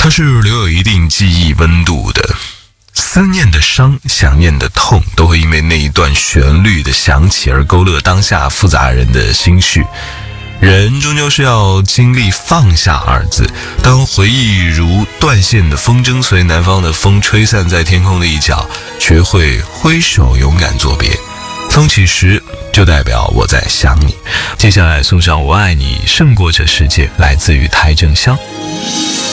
它是留有一定记忆温度的。思念的伤，想念的痛，都会因为那一段旋律的响起而勾勒当下复杂人的心绪。人终究是要经历放下二字，当回忆如断线的风筝，随南方的风吹散在天空的一角，学会挥手勇敢作别。风起时就代表我在想你。接下来送上我爱你胜过这世界，来自于邰正宵。